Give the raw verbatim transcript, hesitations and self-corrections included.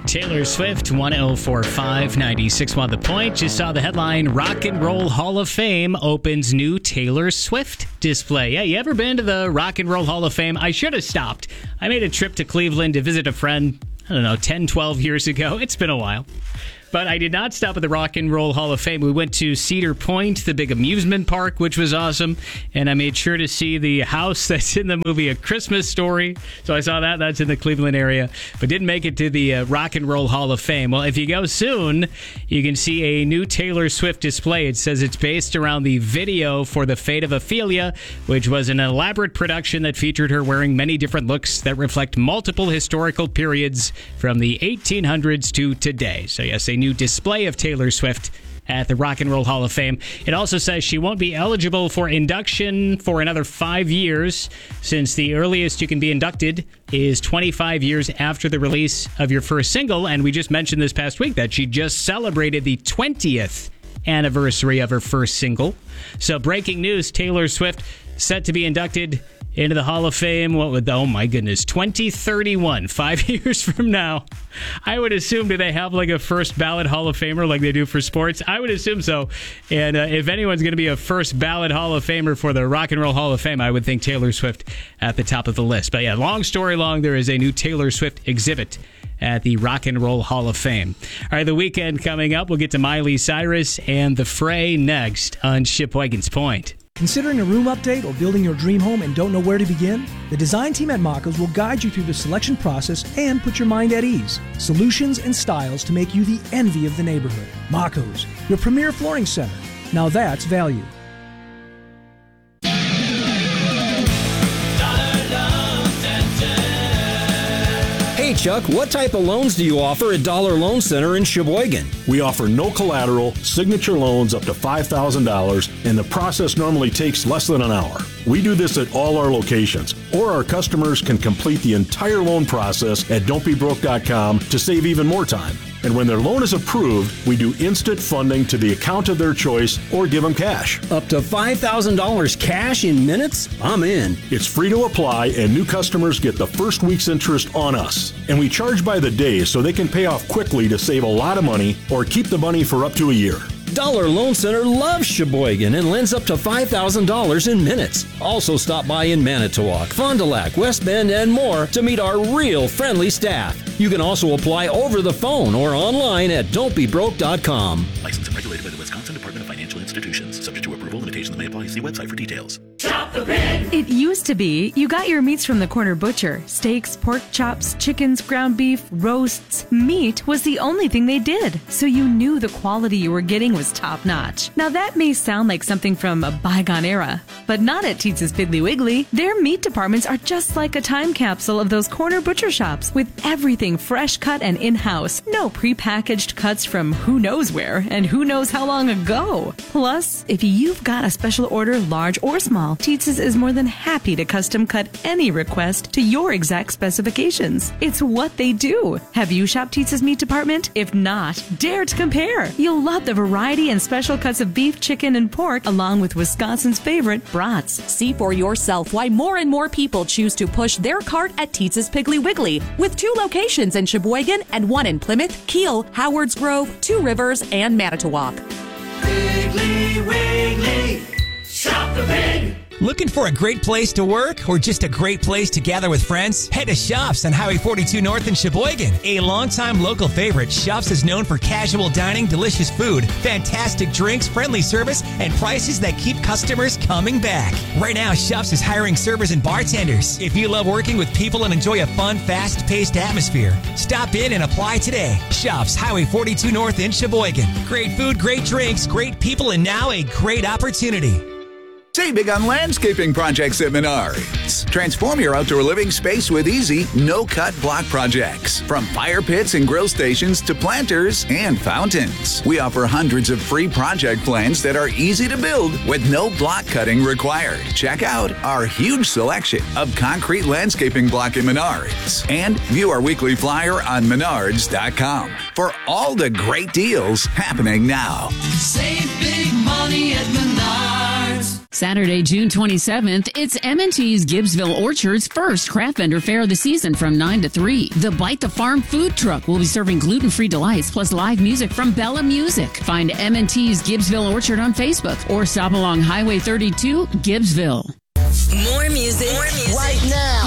Taylor Swift, one oh four point five, ninety-six point one The Point. Just saw the headline, Rock and Roll Hall of Fame opens new Taylor Swift display. Yeah, you ever been to the Rock and Roll Hall of Fame? I should have stopped. I made a trip to Cleveland to visit a friend, I don't know, ten, twelve years ago. It's been a while. But I did not stop at the Rock and Roll Hall of Fame. We went to Cedar Point, the big amusement park, which was awesome. And I made sure to see the house that's in the movie A Christmas Story. So I saw that. That's in the Cleveland area. But didn't make it to the uh, Rock and Roll Hall of Fame. Well, if you go soon, you can see a new Taylor Swift display. It says it's based around the video for The Fate of Ophelia, which was an elaborate production that featured her wearing many different looks that reflect multiple historical periods from the eighteen hundreds to today. So yes, a new display of Taylor Swift at the Rock and Roll Hall of Fame. It also says she won't be eligible for induction for another five years, since the earliest you can be inducted is twenty-five years after the release of your first single. And we just mentioned this past week that she just celebrated the twentieth anniversary of her first single. So breaking news, Taylor Swift set to be inducted into the Hall of Fame. What would, oh my goodness, twenty thirty-one, five years from now. I would assume, do they have like a first ballot Hall of Famer like they do for sports? I would assume so. And uh, if anyone's going to be a first ballot Hall of Famer for the Rock and Roll Hall of Fame, I would think Taylor Swift at the top of the list. But yeah, long story long, there is a new Taylor Swift exhibit at the Rock and Roll Hall of Fame. All right, the weekend coming up. We'll get to Miley Cyrus and The Fray next on Shipwagon's Point. Considering a room update or building your dream home and don't know where to begin? The design team at Makos will guide you through the selection process and put your mind at ease. Solutions and styles to make you the envy of the neighborhood. Makos, your premier flooring center. Now that's value. Hey Chuck, what type of loans do you offer at Dollar Loan Center in Sheboygan? We offer no collateral, signature loans up to five thousand dollars, and the process normally takes less than an hour. We do this at all our locations, or our customers can complete the entire loan process at don't be broke dot com to save even more time. And when their loan is approved, we do instant funding to the account of their choice or give them cash. Up to five thousand dollars cash in minutes? I'm in. It's free to apply, and new customers get the first week's interest on us. And we charge by the day so they can pay off quickly to save a lot of money or keep the money for up to a year. Dollar Loan Center loves Sheboygan and lends up to five thousand dollars in minutes. Also stop by in Manitowoc, Fond du Lac, West Bend, and more to meet our real friendly staff. You can also apply over the phone or online at don't be broke dot com. Licensed and regulated by the Wisconsin Department of Financial Institutions. Subject to approval, limitations may apply. See website for details. Shop the Pig! It used to be you got your meats from the corner butcher. Steaks, pork chops, chickens, ground beef, roasts. Meat was the only thing they did, so you knew the quality you were getting was top-notch. Now that may sound like something from a bygone era, but not at Teetz's Piggly Wiggly. Their meat departments are just like a time capsule of those corner butcher shops, with everything fresh cut and in-house. No prepackaged cuts from who knows where and who knows how long ago. Plus, if you've got a special order, large or small, Teetz's is more than happy to custom cut any request to your exact specifications. It's what they do. Have you shopped Teetz's meat department? If not, dare to compare. You'll love the variety and special cuts of beef, chicken, and pork, along with Wisconsin's favorite brats. See for yourself why more and more people choose to push their cart at Teetz's Piggly Wiggly, with two locations in Sheboygan and one in Plymouth, Kiel, Howards Grove, Two Rivers, and Manitowoc. Piggly Wiggly, shop the pig! Looking for a great place to work or just a great place to gather with friends? Head to Shops on Highway forty-two North in Sheboygan. A longtime local favorite, Shops is known for casual dining, delicious food, fantastic drinks, friendly service, and prices that keep customers coming back. Right now, Shops is hiring servers and bartenders. If you love working with people and enjoy a fun, fast-paced atmosphere, stop in and apply today. Shops, Highway forty-two North in Sheboygan. Great food, great drinks, great people, and now a great opportunity. Save big on landscaping projects at Menards. Transform your outdoor living space with easy, no-cut block projects. From fire pits and grill stations to planters and fountains. We offer hundreds of free project plans that are easy to build with no block cutting required. Check out our huge selection of concrete landscaping block at Menards. And view our weekly flyer on menards dot com for all the great deals happening now. Save big money at Menards. Saturday, June twenty-seventh, it's M and T's Gibbsville Orchard's first craft vendor fair of the season from nine to three. The Bite the Farm food truck will be serving gluten-free delights plus live music from Bella Music. Find M and T's Gibbsville Orchard on Facebook or stop along Highway thirty-two, Gibbsville. More music, More music right now.